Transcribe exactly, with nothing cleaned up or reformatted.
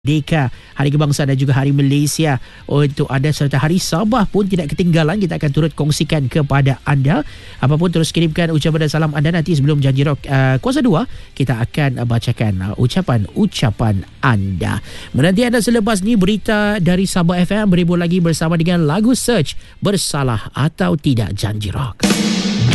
Merdeka, Hari Kebangsaan dan juga Hari Malaysia untuk anda serta Hari Sabah pun tidak ketinggalan. Kita akan turut kongsikan kepada anda. Apapun terus kirimkan ucapan dan salam anda nanti sebelum Janji Rock uh, Kuasa dua. Kita akan uh, bacakan uh, ucapan-ucapan anda. Menanti anda selepas ni berita dari Sabah F M berhibur lagi bersama dengan lagu Search Bersalah atau Tidak Janji Rock.